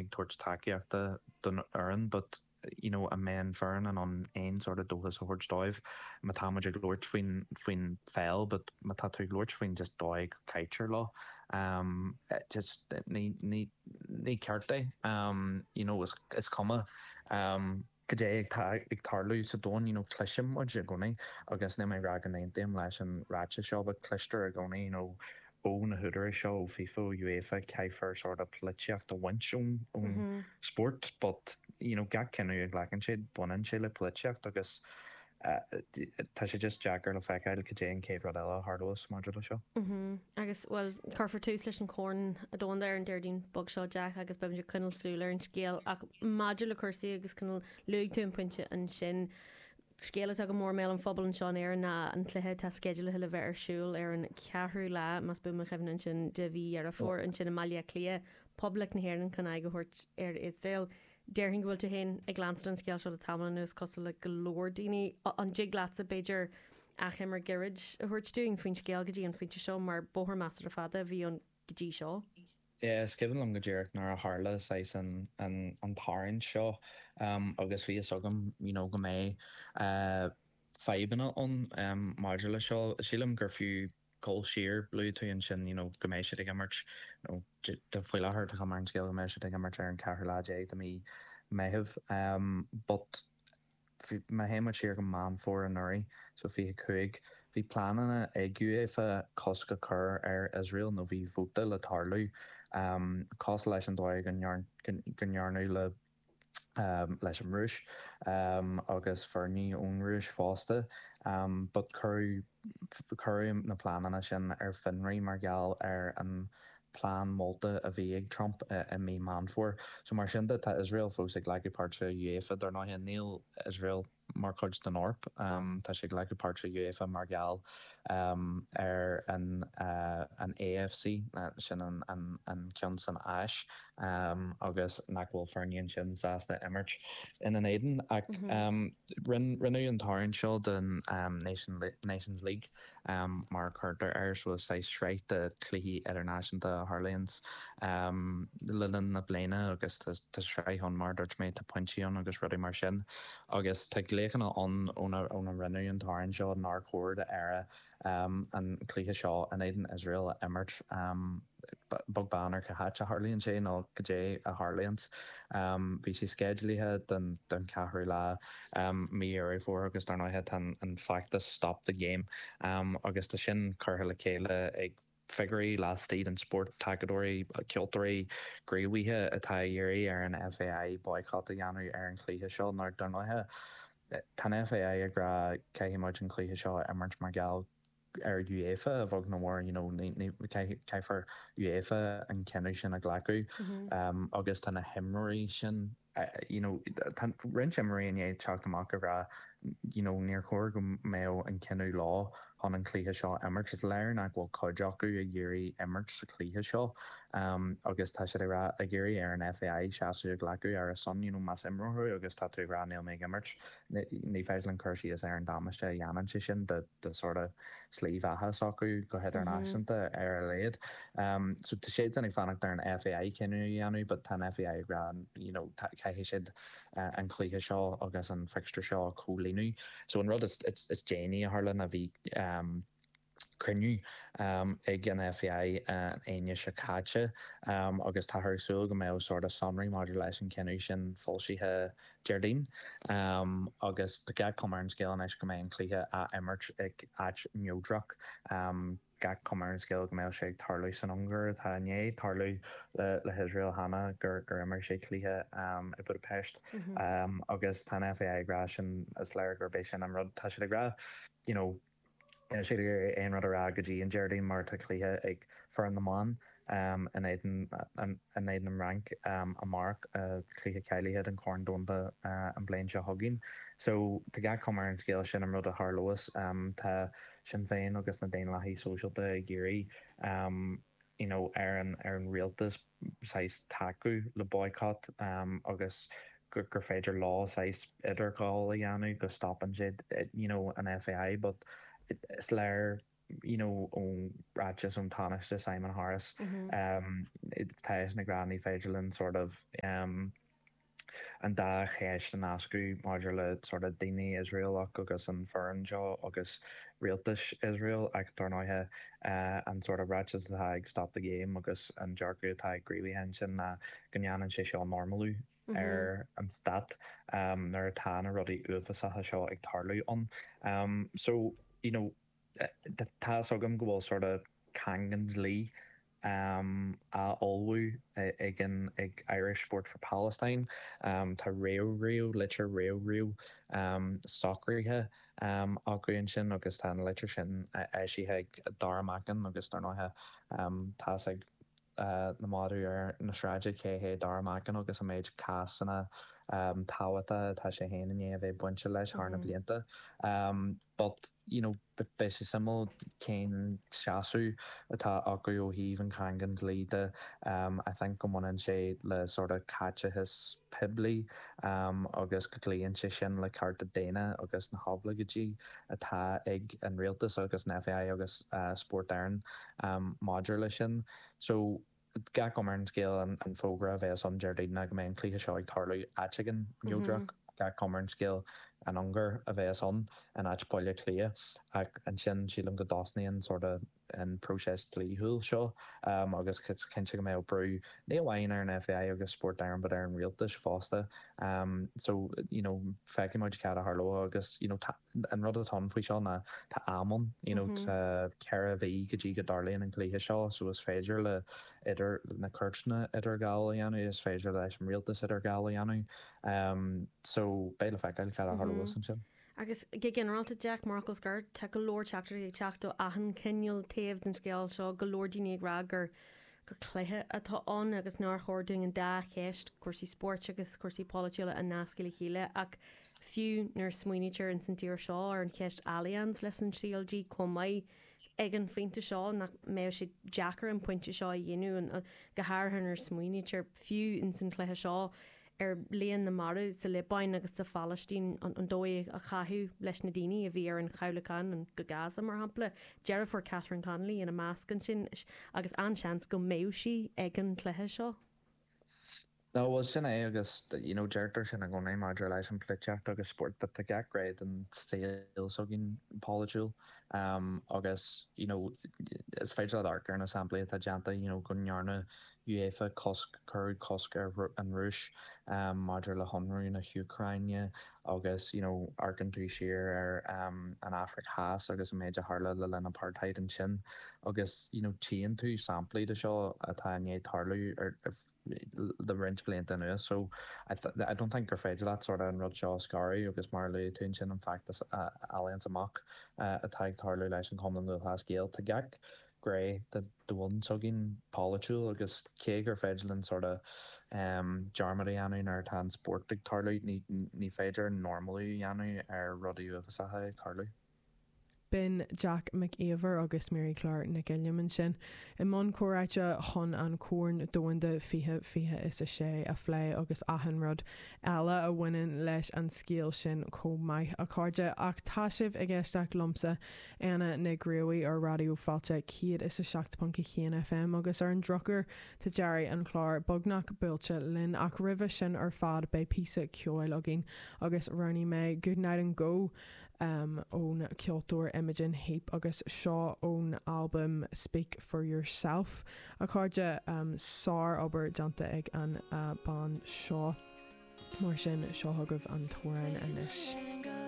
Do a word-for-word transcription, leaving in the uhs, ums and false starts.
ag towards takeíachta don earn, but you know, a man fern and on ein sort of dochas a hort stoiv ma tá muid glórt fin fin fel, but ma tá tú glórt fin just doig kaicher law. Um it just ní ní ní ceartday. Um you know it's it's comma. Um Gé ag ag tarlú sa don, you know, clisim muid a goni, agus na mai rag an éim leis an ráte seo, but clister a goni, you know, ó na húdar seo FIFA UEFA caifer sort of plitteach the winch on on sport, but you know gag kennu ag lacan siad bunan sé le plitteach agus tá sé just jackar le feicáil go dé an cé rodella hardwas module seo. Mhm. Agus well carfor tús leis an corn a don there an deirdín bog seo Jack agus bem cunnal súler an scéal ach module cuasaí agus cunnal luig tú an puinte an sin scélas a go mór mé an fphobal an seán ar na an cluthe tá schedule heile bheith arsúil ar an ceathrú le mas bu a chefn an sin de bhí ar a fór an sin malia clia public na héan can ag go hort ar Israel deirhin gohfuil tú hen ag glanstan an scéal seo a tamlan nus cos le golóir daoine an jig glas a Beiidir a chimar girid a thuirt stúing faoin scéal gotí an faointe seo mar bóthir meastar a fada bhí an gotí seo. Yeah, skiven am go dúirt nar a harla sais an an an tarn seo um agus bhí sogam you know go mé uh fibanna on um module seo sílam gur fiú col sheer blue tú an sin you know go mé si ag immert no de foiile hart a mar an scéal go mé si ag immert ar an carlaé a mí méhih um but ma héime siar go man for an nuri so fi chuig hí planana ag UEFA cosca chur ar Israel no bhí vóta le tarlú um cos leis an dóig gannearnú le um leis an rúis um agus ferní ón rúis fásta um but cur cur na planana sin ar finraí mar geall ar an plan Malta a bhí ag Trump a mí man for so mar sin tá Israel fós ag leige páirte UEFA dar ná níl Israel mar chuid den orp um tá sé leige páirte UEFA mar geall um ar an uh, an A F C uh, sin an an an cean san ais um agus nachhfuil ferníonn sin sásta immert in an éidan ach mm-hmm. um rin rinú an tarn seo den um Nation Nations League um mar chuirtar air so sé sreight de cluí international Harleans um lilin na bléine agus tá sreith hon mar dúirt méid tá pointíon agus rudí mar sin agus tá léchanna an óna óna rinú an tarn seo nar chóir de era um an cluiche seo an éidan Israel immert um bug banner go hat a Harlean sé nó go dé a Harleans um bhí sé schedulíthe den den cethú le um mí ar fór agus dar náithe an an fact stop the game um agus tá sin chutha le céile ag figurí last state in sport tagadóí ceoltóirí gréhuithe atá dhéirí ar an F A I boycott a dhéanú ar an chluthe seo nar dar náithe tan F A I a gra caiimiid an chluthe seo immert mar geall ar UEFA a bhag na mór you know caifar UEFA an ceanú sin a ghlacu um agus tan na himmorí sin Uh, you know, rinch Emery teach amach ra, you know, near chóir go mé an cinú lá hon an clíthe seo immert is leir nach bhfuil coideachú a ggéirí immert sa clíthe seo um, agus tá sé ra a ggéirí ar an F A I seaú a ghlacu ar a son you know, mas imrthú agus tá tú ra níl mé immert ní feislan chuirsí is ar an dámaiste dhéanaan si sin de, de sort of slíh ahas acu go head ar náisianta ar a léad um, so tá sé an ag fannach ar an F A I cinú dhéanú, but tan F A I ra you know, caihi siad uh, an clíthe seo agus an fixture seo cólíú. So an rud is it's, it's Janie a Harlan a bhí um, cruniú um, ag an F A I uh, aine se caite um, agus tá thursú go mé sort of summary modulation cinú sin fóilsíthe Jardín um, agus de ga comar an scéal an eis go mé an clíthe a immert ag at Neodrach um, ga comar an scéal go mé sé tarlú san ungur tá né tarlú le, le Israel hana gur gur immer sé clíthe um, i Budapest mm-hmm. um, agus tá F A I gra sin as leir gur bééis sin am rud tá sé gra you know sé gur ein rud a agadí an Jardín mar tá clíthe ag fer an naán um, an éan an éan am rank um, a mark uh, clíthe ceilihead an corn donda uh, an bléin se hogin. So tá ga comar an scéal sin am rud a Harloas um, tá sin féin agus na déin lahí socialta ag géirí um, you know, ar an ar an realtas sais taú le boycott um, agus gur féidir lá sais idirgáil a dhéanú go stop an siad you know, an F A I, but is leir you know ó ráis ón taniste Simon Harris um, táis na granny féidirlinn sort of um, an da chéist an ascú maidir le sort of daoine Israel agus an foreign seo agus realtas Israel ag tarnáithe uh, an sort of ráis atá ag stop the game agus an jarcu atá ag gríomh hen sin na gannneanan sé seo normalú ar an stat um, nar atá na rudí uafasatha seo ag tarlú an um, so you know tá agam go bhfuil sort of cangan lí um, a olú ag an ag Irish Sport for Palestine um, tá réo réo litir réo réo um, soccerthe um, agraíonn sin agus tá litir sin éisithe ag daramacan agus tarnáthe um, tá ag uh, na máú ar na sráide céhé daramacan agus a méid cásanna um, táhata tá sé héana a bheith buinte leis hána blianta um, but you know be sé simú céin seaasú atá agur ó híomh an cangan líide um, I think go munan sé le sort of caite his pibli um, agus go léonn sé sin le carta déine agus na habla gotí atá ag an réaltas agus na F A I agus uh, Sport Éireann um, máidir lei sin so ga gomar an scéal an, an fógra a bheith an Jardína go mé an clíthe seo ag tarlaú aitigin Neodrach ga gomar an scéal an angar a bheith an an áit poile clia ag an sin sílam go dásnaíon sort of an proses líthúil seo um, agus cinse go mé brú ní bhhain ar an F A I agus Sport Éireann bud ar an rialtas fásta um, so you know feici muid cead a Harló agus you know an rud atá faoi seo na tá amon you know ceir a bhí go dtí go darlaíonn an clíthe seo so is féidir le idir na cuirtna idir gáil dhéanú is féidir leis an rialtas idir gáil dhéanú um, so béile feiceil cead a Harló san sin. Agus ge generalta Jack Markles gar te go leor teachtar ag teachta ahan cinneal taobh den scéal seo go leor daoine ag rá gur gur cléthe atá an agus ná chóirúing an dá chéist cuasaí sport agus cuasaí politiúla a nascaile chéile ach fiú nar smuoinetear an san tíir seo ar an chéist Allianz leis an C L G commaid ag an féinte seo nach mé sé Jackar an pointe seo a dhéanú an go háirthan ar smuoinetear fiú in san cléthe seo ar léon na marú sa Libáin agus sa Palestine an dóigh a chathú leis na daoine a bhí ar an Chaolacán an go Gaza mar hampla dearad for Catherine Connolly in a máscan sin agus anseans go méú ag an cléthe seo. No, well, sin é agus you know deirtar sin a go mé maidir leis an pliteach agus sport but a gacréid an stéil so gin polúil um, agus you know is féidir arcar an assembly a deanta you know gonnearna UEFA cosc curd cosc an Rúis um, maidir le honraí na Ukraine agus you know arcan tú siar ar um, an Afric Haas agus a méid a Harla le lena apartheid an sin agus you know tían tú samplaí de seo atá né tarlaú ar the rent blianta nu so I, th I don't think gur féidir that sort of an rud seo scary agus mar le tún sin in fact is uh, Allianz amach uh, atá ag tarlaú leis an common go has scéal te gach grey the the one so gin polúil agus cé gur féidirlinn sort of um, Germany anu ar tan sport ag tarlaú ní ní féidir normalú anu ar rudí uafasatha ag tarlaú. Bin Jack McAver agus Mary Clark na Gilliaman sin. I món córáite hon an córn dóanda fihe fihe is a sé a phlé agus ahanrod eile a bhainean leis an scéal sin commaith a cardide ach táisibh i gceisteach lomsa ana na gréuí ar radio fáilte ciad is a seacht punca chéan F M agus ar an drochar tá Jerry an chlár bognach builte linn ach ribh sin ar fad bei písa ceoil agin agus runní mé good night and go Um, ón ceoltóir Imogen Heap agus seo ón album Speak for Yourself a cardide um, sár obair deanta ag an uh, ban seo mar sin seo thugah an tórainn inis.